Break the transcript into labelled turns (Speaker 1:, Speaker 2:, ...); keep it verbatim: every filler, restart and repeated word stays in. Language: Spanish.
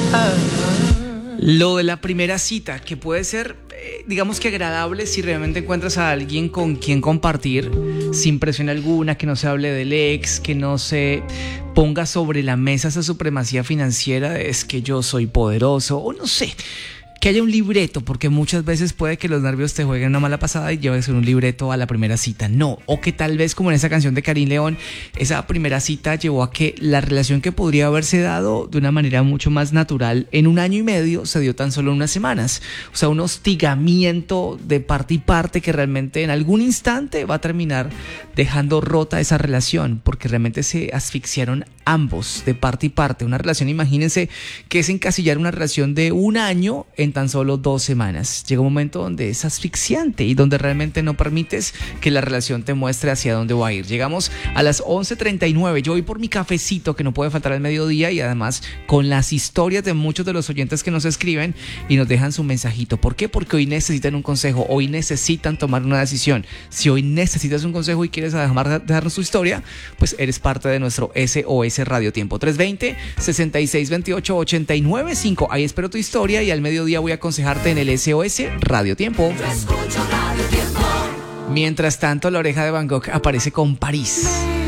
Speaker 1: Lo de la primera cita, que puede ser, eh, digamos que agradable si realmente encuentras a alguien con quien compartir, sin presión alguna, que no se hable del ex, que no se ponga sobre la mesa esa supremacía financiera de es que yo soy poderoso, o no sé, que haya un libreto, porque muchas veces puede que los nervios te jueguen una mala pasada y lleves un libreto a la primera cita. No, o que tal vez como en esa canción de Karim León, esa primera cita llevó a que la relación que podría haberse dado de una manera mucho más natural en un año y medio se dio tan solo en unas semanas. O sea, un hostigamiento de parte y parte que realmente en algún instante va a terminar dejando rota esa relación, porque realmente se asfixiaron ambos de parte y parte. Una relación, imagínense que es encasillar una relación de un año en tan solo dos semanas. Llega un momento donde es asfixiante y donde realmente no permites que la relación te muestre hacia dónde va a ir. Llegamos a las once treinta y nueve. Yo voy por mi cafecito que no puede faltar al mediodía y además con las historias de muchos de los oyentes que nos escriben y nos dejan su mensajito. ¿Por qué? Porque hoy necesitan un consejo, hoy necesitan tomar una decisión. Si hoy necesitas un consejo y quieres dejar, dejarnos tu historia, pues eres parte de nuestro S O S Radio Tiempo. tres dos cero, seis seis dos ocho, ocho nueve cinco. Ahí espero tu historia y al mediodía voy a aconsejarte en el S O S Radio Tiempo.
Speaker 2: Yo escucho Radio Tiempo.
Speaker 1: Mientras tanto, la oreja de Van Gogh aparece con París.